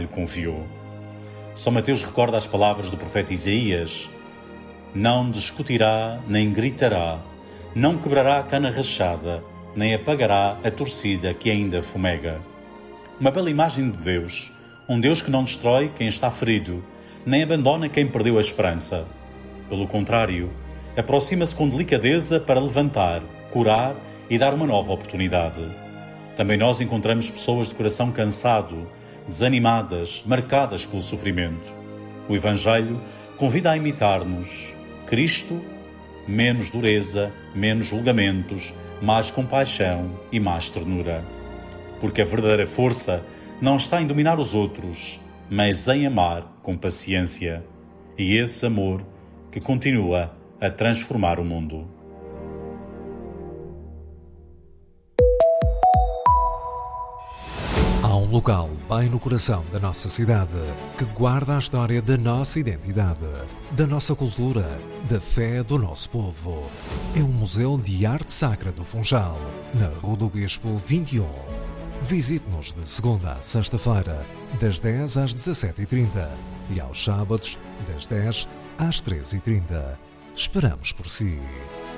lhe confiou. São Mateus recorda as palavras do profeta Isaías: não discutirá, nem gritará, não quebrará a cana rachada, nem apagará a torcida que ainda fumega. Uma bela imagem de Deus, um Deus que não destrói quem está ferido, nem abandona quem perdeu a esperança. Pelo contrário, aproxima-se com delicadeza para levantar, curar e dar uma nova oportunidade. Também nós encontramos pessoas de coração cansado, desanimadas, marcadas pelo sofrimento. O Evangelho convida a imitar-nos. Cristo, menos dureza, menos julgamentos, mais compaixão e mais ternura. Porque a verdadeira força não está em dominar os outros, mas em amar com paciência. E esse amor que continua a transformar o mundo. Há um local bem no coração da nossa cidade que guarda a história da nossa identidade, da nossa cultura, da fé do nosso povo. É o Museu de Arte Sacra do Funchal, na Rua do Bispo 21. Visite-nos de segunda a sexta-feira, das 10 às 17h30 e aos sábados, das 10 às 13h30. Esperamos por si.